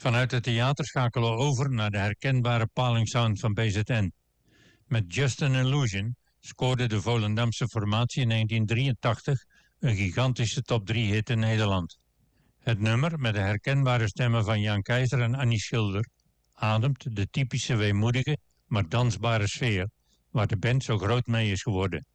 Vanuit het theater schakelen we over naar de herkenbare palingsound van BZN. Met Just an Illusion scoorde de Volendamse formatie in 1983 een gigantische top 3 hit in Nederland. Het nummer, met de herkenbare stemmen van Jan Keizer en Annie Schilder, ademt de typische weemoedige, maar dansbare sfeer, waar de band zo groot mee is geworden.